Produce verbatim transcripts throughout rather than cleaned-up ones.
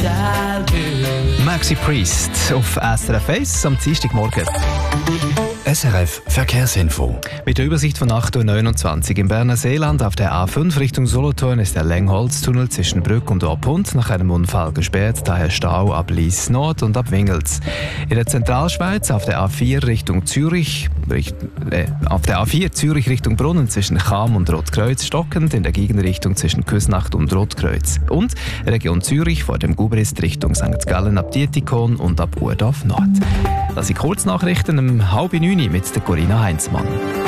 childhood. Maxi Priest auf S R F eins am Dienstagmorgen. S R F Verkehrsinfo. Mit der Übersicht von acht Uhr neunundzwanzig im Berner Seeland auf der A fünf Richtung Solothurn ist der Längholztunnel zwischen Brück und Orpund nach einem Unfall gesperrt, daher Stau ab Lies Nord und ab Wingels. In der Zentralschweiz auf der A vier Richtung Zürich, richt, äh, auf der A vier Zürich Richtung Brunnen zwischen Cham und Rotkreuz stockend, in der Gegenrichtung zwischen Küsnacht und Rotkreuz. Und Region Zürich vor dem Gubrist Richtung Sankt Gallen ab Dietikon und ab Urdorf Nord. Das sind Kurznachrichten um halb neun mit der Corinna Heinzmann.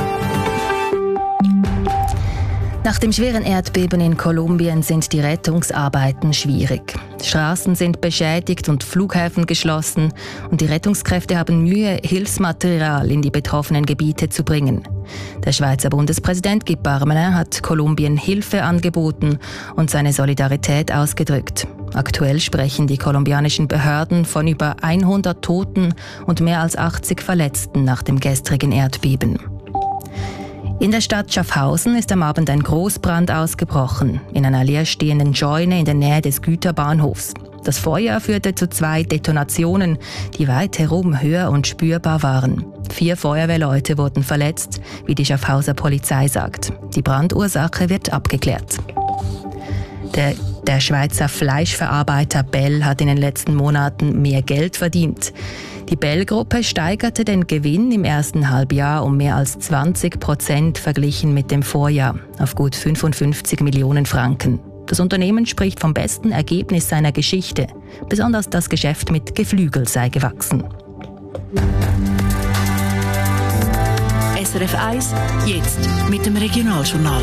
Nach dem schweren Erdbeben in Kolumbien sind die Rettungsarbeiten schwierig. Straßen sind beschädigt und Flughäfen geschlossen und die Rettungskräfte haben Mühe, Hilfsmaterial in die betroffenen Gebiete zu bringen. Der Schweizer Bundespräsident Guy Parmelin hat Kolumbien Hilfe angeboten und seine Solidarität ausgedrückt. Aktuell sprechen die kolumbianischen Behörden von über hundert Toten und mehr als achtzig Verletzten nach dem gestrigen Erdbeben. In der Stadt Schaffhausen ist am Abend ein Großbrand ausgebrochen, in einer leerstehenden Scheune in der Nähe des Güterbahnhofs. Das Feuer führte zu zwei Detonationen, die weit herum höher und spürbar waren. Vier Feuerwehrleute wurden verletzt, wie die Schaffhauser Polizei sagt. Die Brandursache wird abgeklärt. Der, der Schweizer Fleischverarbeiter Bell hat in den letzten Monaten mehr Geld verdient. Die Bell-Gruppe steigerte den Gewinn im ersten Halbjahr um mehr als zwanzig Prozent verglichen mit dem Vorjahr auf gut fünfundfünfzig Millionen Franken. Das Unternehmen spricht vom besten Ergebnis seiner Geschichte. Besonders das Geschäft mit Geflügel sei gewachsen. S R F eins, jetzt mit dem Regionaljournal.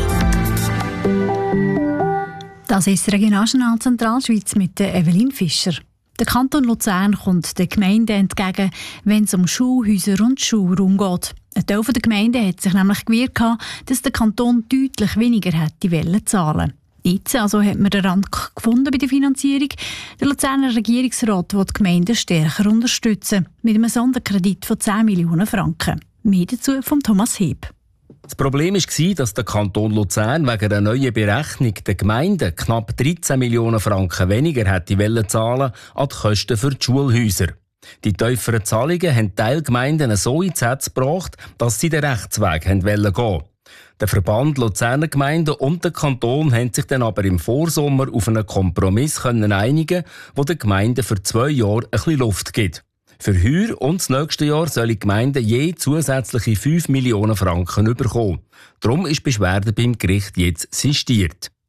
Das ist das Regionaljournal Zentralschweiz mit der Evelyn Fischer. Der Kanton Luzern kommt den Gemeinden entgegen, wenn es um Schulhäuser und Schulraum geht. Ein Teil der Gemeinden hat sich nämlich gewehrt, dass der Kanton deutlich weniger hätte zahlen. Jetzt also hat man den Rand gefunden bei der Finanzierung. Der Luzerner Regierungsrat will die Gemeinden stärker unterstützen, mit einem Sonderkredit von zehn Millionen Franken. Mehr dazu von Thomas Heb. Das Problem war, dass der Kanton Luzern wegen der neuen Berechnung der Gemeinden knapp dreizehn Millionen Franken weniger hätte zahlen an die Kosten für die Schulhäuser. Die tieferen Zahlungen haben Teilgemeinden so ins Herz gebracht, dass sie den Rechtsweg gehen wollten. Der Verband Luzerner Gemeinden und der Kanton haben sich dann aber im Vorsommer auf einen Kompromiss einigen, der den Gemeinden für zwei Jahre ein bisschen Luft gibt. Für heuer und das nächste Jahr sollen die Gemeinden je zusätzliche fünf Millionen Franken bekommen. Darum ist die Beschwerde beim Gericht jetzt sistiert.